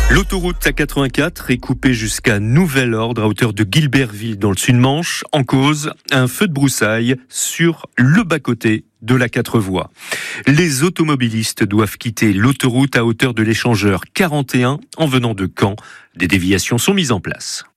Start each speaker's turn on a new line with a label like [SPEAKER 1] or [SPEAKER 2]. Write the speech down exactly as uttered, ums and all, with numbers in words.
[SPEAKER 1] L'autoroute A quatre-vingt-quatre est coupée jusqu'à nouvel ordre à hauteur de Guilberville dans le Sud-Manche. En cause, un feu de broussailles sur le bas-côté de la quatre voies. Les automobilistes doivent quitter l'autoroute à hauteur de l'échangeur quarante et un en venant de Caen. Des déviations sont mises en place.